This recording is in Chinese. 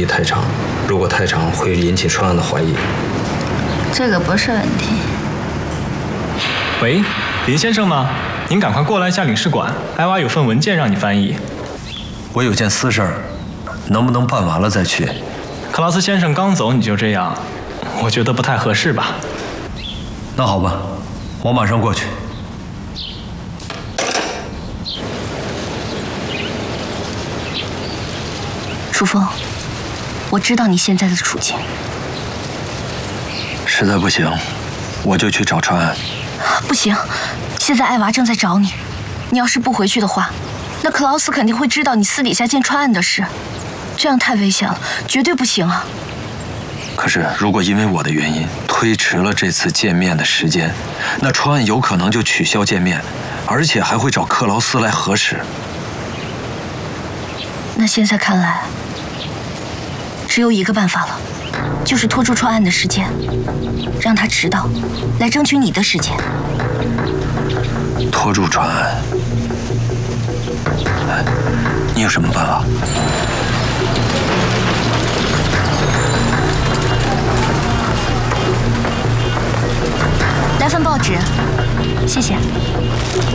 宜太长，如果太长会引起川岸的怀疑。 这个不是问题。 喂，林先生吗？您赶快过来一下领事馆，艾娃有份文件让你翻译。 我有件私事儿，能不能办完了再去？ 克劳斯先生刚走你就这样，我觉得不太合适吧。 那好吧，我马上过去。 楚风，我知道你现在的处境。 实在不行，我就去找川岸。 不行，现在艾娃正在找你，你要是不回去的话，那克劳斯肯定会知道你私底下见川岸的事，这样太危险了，绝对不行啊！ 可是，如果因为我的原因推迟了这次见面的时间，那川岸有可能就取消见面，而且还会找克劳斯来核实。 那现在看来，只有一个办法了，就是拖住川岸的时间，让他迟到，来争取你的时间。 拖住川岸，你有什么办法？ 来份报纸，谢谢。